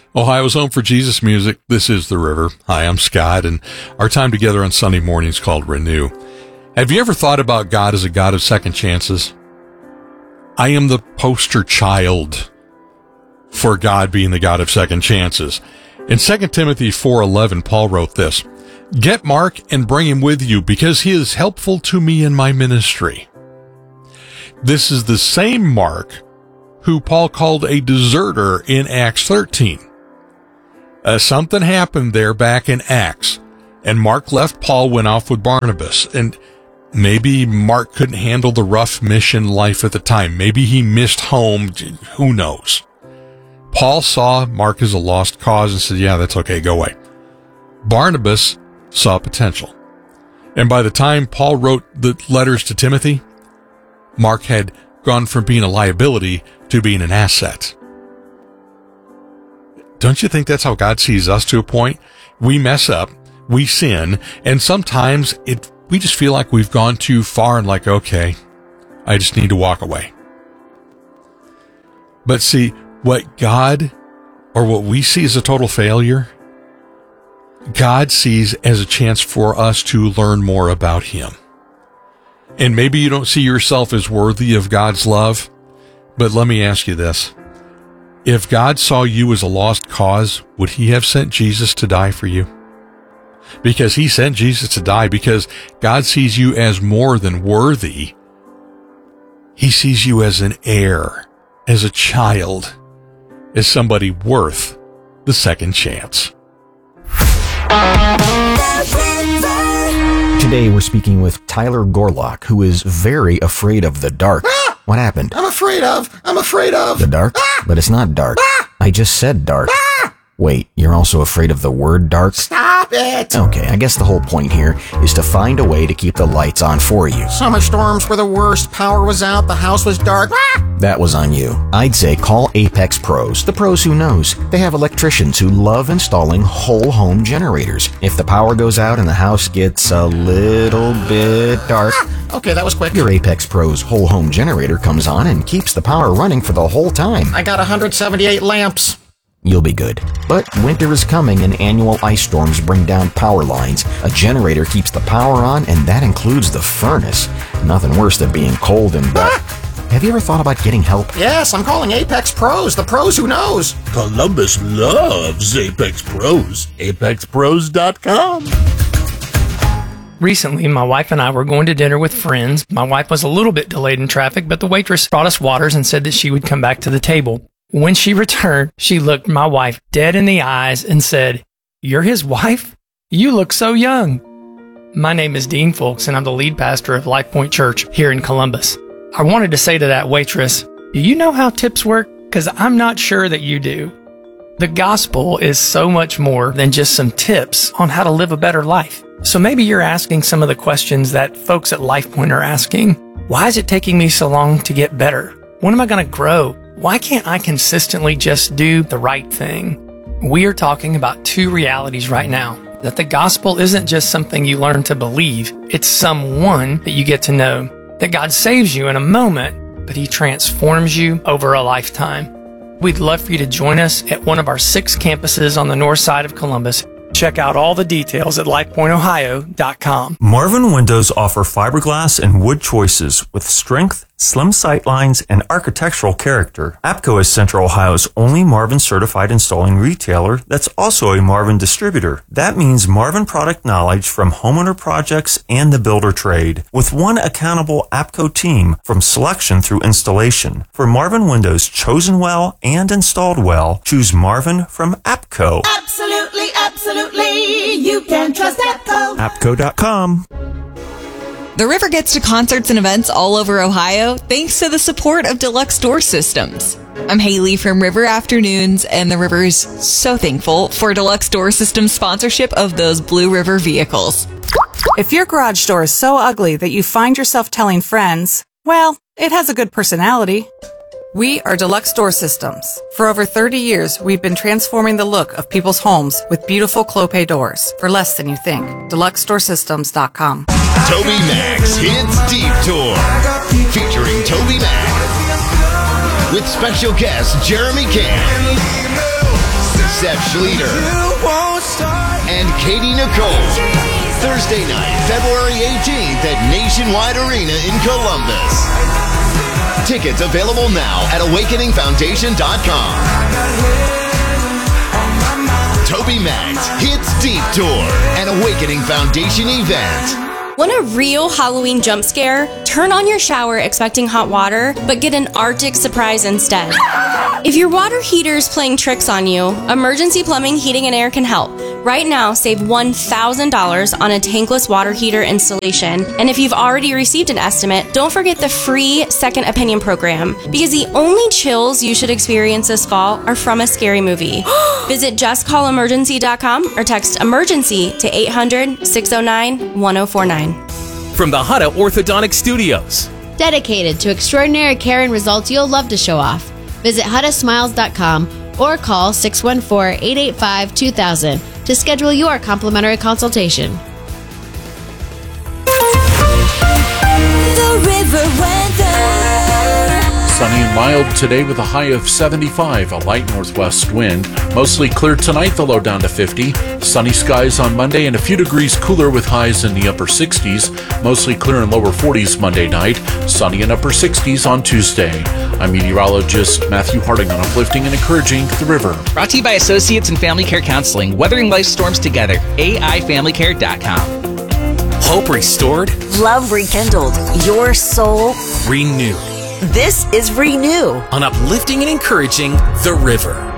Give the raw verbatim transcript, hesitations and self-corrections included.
Ohio's home for Jesus music. This is The River. Hi, I'm Scott, and our time together on Sunday mornings called Renew. Have you ever thought about God as a God of second chances? I am the poster child for God being the God of second chances. In Second Timothy four eleven, Paul wrote this, "Get Mark and bring him with you, because he is helpful to me in my ministry." This is the same Mark who Paul called a deserter in Acts thirteen. Uh, something happened there back in Acts, and Mark left Paul, went off with Barnabas, and maybe Mark couldn't handle the rough mission life at the time. Maybe he missed home. Who knows? Paul saw Mark as a lost cause and said, yeah, that's okay, go away. Barnabas saw potential. And by the time Paul wrote the letters to Timothy, Mark had gone from being a liability to being an asset. Don't you think that's how God sees us to a point? We mess up, we sin, and sometimes it we just feel like we've gone too far and like, okay, I just need to walk away. But see, what God, or what we see as a total failure, God sees as a chance for us to learn more about Him. And maybe you don't see yourself as worthy of God's love, but let me ask you this. If God saw you as a lost cause, would He have sent Jesus to die for you? Because He sent Jesus to die because God sees you as more than worthy. He sees you as an heir, as a child, as somebody worth the second chance. Today we're speaking with Tyler Gorlock, who is very afraid of the dark. Ah! What happened? I'm afraid of. I'm afraid of. The dark? Ah! But it's not dark. Ah! I just said dark. Ah! Wait, you're also afraid of the word dark? Stop it. Okay, I guess the whole point here is to find a way to keep the lights on for you. Summer storms were the worst. Power was out. The house was dark. Ah! That was on you. I'd say call Apex Pros, the pros who knows. They have electricians who love installing whole home generators. If the power goes out and the house gets a little bit dark, Ah! Okay, that was quick. your Apex Pros whole home generator comes on and keeps the power running for the whole time. I got one hundred seventy-eight lamps. You'll be good. But winter is coming and annual ice storms bring down power lines. A generator keeps the power on, and that includes the furnace. Nothing worse than being cold and wet. Have you ever thought about getting help? Yes, I'm calling Apex Pros, the pros who knows. Columbus loves Apex Pros. Apex Pros dot com. Recently, my wife and I were going to dinner with friends. My wife was a little bit delayed in traffic, but the waitress brought us waters and said that she would come back to the table. When she returned, she looked my wife dead in the eyes and said, "You're his wife? You look so young." My name is Dean Fulks, and I'm the lead pastor of Life Point Church here in Columbus. I wanted to say to that waitress, do you know how tips work? Because I'm not sure that you do. The gospel is so much more than just some tips on how to live a better life. So maybe you're asking some of the questions that folks at Life Point are asking. Why is it taking me so long to get better? When am I going to grow? Why can't I consistently just do the right thing? We are talking about two realities right now. That the gospel isn't just something you learn to believe. It's someone that you get to know. That God saves you in a moment, but He transforms you over a lifetime. We'd love for you to join us at one of our six campuses on the north side of Columbus. Check out all the details at life point ohio dot com. Marvin Windows offer fiberglass and wood choices with strength, slim sight lines, and architectural character. APCO is Central Ohio's only Marvin certified installing retailer that's also a Marvin distributor. That means Marvin product knowledge from homeowner projects and the builder trade, with one accountable APCO team from selection through installation. For Marvin Windows chosen well and installed well, choose Marvin from APCO. Absolutely, absolutely. You can trust APCO. APCO dot com. The River gets to concerts and events all over Ohio thanks to the support of Deluxe Door Systems. I'm Haley from River Afternoons, and the River is so thankful for Deluxe Door Systems' sponsorship of those Blue River vehicles. If your garage door is so ugly that you find yourself telling friends, well, it has a good personality. We are Deluxe Door Systems. For over thirty years, we've been transforming the look of people's homes with beautiful Clopay doors for less than you think. deluxe door systems dot com. Toby Mac's Hits Deep Tour, featuring Toby Mac with special guest Jeremy Camp. Seth Schleter, and Katie Nicole. Thursday night, February eighteenth at Nationwide Arena in Columbus. Tickets available now at awakening foundation dot com. TobyMac Hits Deep Tour, an Awakening Foundation event. Want a real Halloween jump scare? Turn on your shower expecting hot water, but get an Arctic surprise instead. If your water heater is playing tricks on you, Emergency Plumbing, Heating, and Air can help. Right now, save one thousand dollars on a tankless water heater installation. And if you've already received an estimate, don't forget the free Second Opinion program, because the only chills you should experience this fall are from a scary movie. Visit just call emergency dot com or text emergency to eight hundred, six oh nine, one oh four nine. From the Hutta Orthodontic Studios. Dedicated to extraordinary care and results you'll love to show off. Visit hutta smiles dot com or call six one four, eight eight five, two thousand to schedule your complimentary consultation. The River Weather. Sunny and mild today with a high of seventy-five, a light northwest wind. Mostly clear tonight, the low down to fifty. Sunny skies on Monday and a few degrees cooler with highs in the upper sixties. Mostly clear and lower forties Monday night. Sunny and upper sixties on Tuesday. I'm meteorologist Matthew Harding on Uplifting and Encouraging the River. Brought to you by Associates in Family Care Counseling, weathering life storms together. A I family care dot com. Hope restored. Love rekindled. Your soul renewed. This is Renew on Uplifting and Encouraging the River.